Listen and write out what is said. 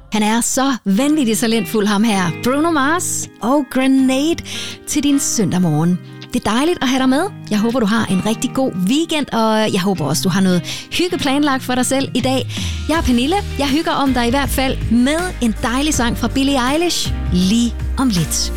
Han er så vanvittigt talentfuld, ham her. Bruno Mars og Grenade til din søndag morgen. Det er dejligt at have dig med. Jeg håber, du har en rigtig god weekend, og jeg håber også, du har noget hygge planlagt for dig selv i dag. Jeg er Pernille. Jeg hygger om dig i hvert fald med en dejlig sang fra Billie Eilish lige om lidt.